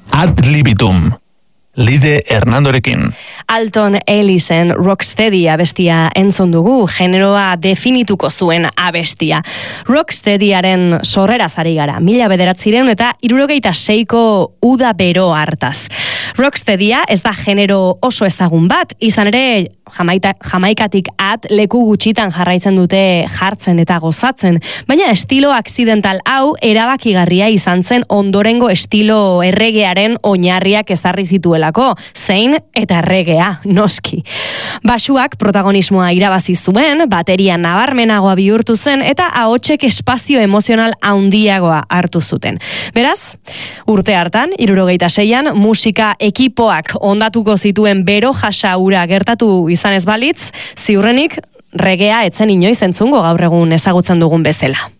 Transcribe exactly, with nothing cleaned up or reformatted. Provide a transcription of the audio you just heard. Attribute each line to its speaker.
Speaker 1: Ad libitum. Lide Hernandorekin.
Speaker 2: Alton Ellisen Rocksteady abestia entzun dugu, generoa definituko zuen abestia. Rocksteadyaren sorreraz ari gara, mila bederatzireun eta hirurogeita seiko uda bero hartaz. Rocksteadya ez da genero oso ezagun bat, izan ere Jamaita, Jamaikatik at leku gutxitan jarraitzen dute jartzen eta gozatzen, baina estilo accidental hau erabakigarria izan zen ondorengo estilo erregearen oinarriak ezarri zituelako, zein eta erregea, noski. Basuak protagonismoa irabazi zuen, bateria nabarmenagoa bihurtu zen eta ahotsek espazio emozional handiagoa hartu zuten. Beraz, urte hartan, hirurogeita seian, musika ekipoak ondatuko zituen bero jasa ura gertatu izan ez balitz, ziurrenik regea etzen inoiz entzungo gaur egun ezagutzen dugun bezala.